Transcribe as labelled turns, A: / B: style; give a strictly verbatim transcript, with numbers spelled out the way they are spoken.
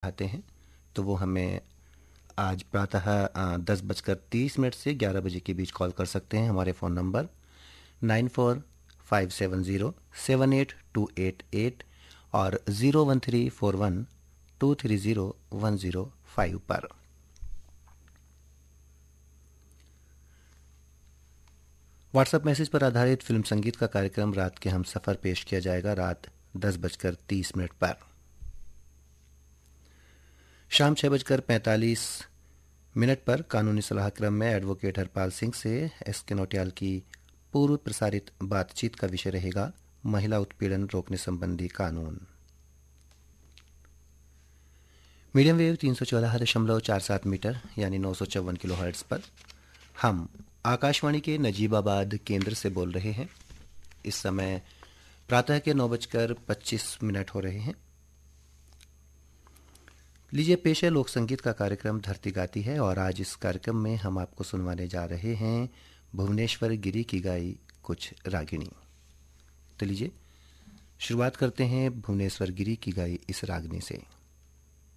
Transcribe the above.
A: चाहते हैं तो वो हमें आज प्रातः अ, दस बजकर तीस मिनट से ग्यारह बजे के बीच कॉल कर सकते हैं। हमारे phone number nine four five seven zero seven eight to eight eight और zero one three four one two three zero one zero five पर। व्हाट्सएप मैसेज पर आधारित फिल्म संगीत का कार्यक्रम रात के हम सफ़र पेश किया जाएगा रात दस बजकर तीस मिनट पर। शाम छः बजकर पैंतालीस मिनट पर कानूनी सलाह क्रम में एडवोकेट हरपाल सिंह से एस के नौटियाल की पूर्व प्रसारित बातचीत का विषय रहेगा महिला उत्पीड़न रोकने संबंधी कानून। मीडियम वेव तीन सौ चौदह दशमलव चार सात मीटर यानी नौ सौ चौवन किलो हर्ट्ज पर हम आकाशवाणी के नजीबाबाद केंद्र से बोल रहे हैं। इस समय प्रातः के नौ बजकर पच्चीस मिनट हो रहे हैं। लीजिए पेश है लोक संगीत का कार्यक्रम धरती गाती है और आज इस कार्यक्रम में हम आपको सुनवाने जा रहे हैं भुवनेश्वर गिरी की गाई कुछ रागिणी। तो लीजिए शुरुआत करते हैं भुवनेश्वर गिरी की गाई इस रागनी से।